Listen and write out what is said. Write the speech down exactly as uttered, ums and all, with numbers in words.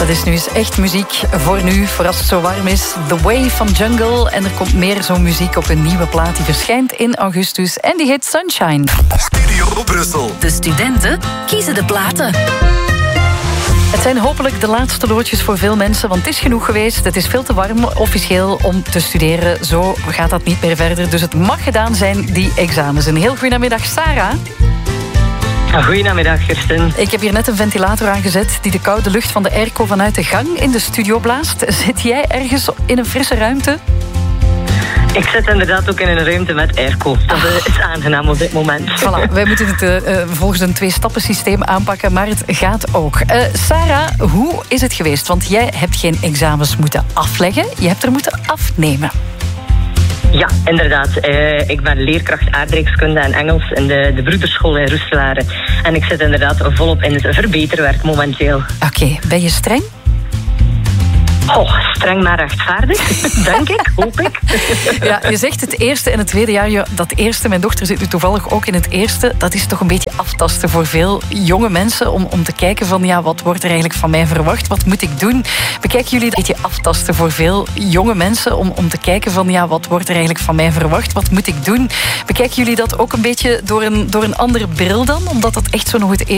Dat is nu eens echt muziek voor nu, voor als het zo warm is. The Way van Jungle. En er komt meer zo'n muziek op een nieuwe plaat die verschijnt in augustus. En die heet Sunshine. Studio Brussel. De studenten kiezen de platen. Het zijn hopelijk de laatste loodjes voor veel mensen, want het is genoeg geweest. Het is veel te warm officieel om te studeren. Zo gaat dat niet meer verder. Dus het mag gedaan zijn, die examens. Een heel goedemiddag, Sarah. Goedemiddag, Kirsten. Ik heb hier net een ventilator aangezet die de koude lucht van de airco vanuit de gang in de studio blaast. Zit jij ergens in een frisse ruimte? Ik zit inderdaad ook in een ruimte met airco. Dat is aangenaam op dit moment. Voilà, wij moeten het uh, volgens een twee-stappen-systeem aanpakken, maar het gaat ook. Uh, Sarah, hoe is het geweest? Want jij hebt geen examens moeten afleggen, je hebt er moeten afnemen. Ja, inderdaad. Uh, ik ben leerkracht aardrijkskunde en Engels in de, de Broederschool in Roeselare. En ik zit inderdaad volop in het verbeterwerk momenteel. Oké, okay, ben je streng? Oh, streng maar rechtvaardig, denk ik, hoop ik. Ja, je zegt het eerste en het tweede jaar. Ja, dat eerste, mijn dochter zit nu toevallig ook in het eerste. Dat is toch een beetje aftasten voor veel jonge mensen. Om, om te kijken van, ja, wat wordt er eigenlijk van mij verwacht? Wat moet ik doen? Bekijken jullie dat een beetje aftasten voor veel jonge mensen? Om, om te kijken van, ja, wat wordt er eigenlijk van mij verwacht? Wat moet ik doen? Bekijken jullie dat ook een beetje door een, door een andere bril dan? Omdat dat echt zo nog het eerste